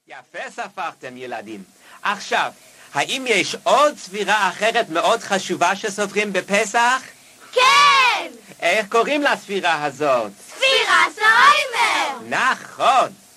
יפה ספרתם ילדים. עכשיו, האם יש עוד ספירה אחרת מאוד חשובה שסופרים בפסח? כן! איך קוראים לספירה הזאת? ספירת העומר! נכון!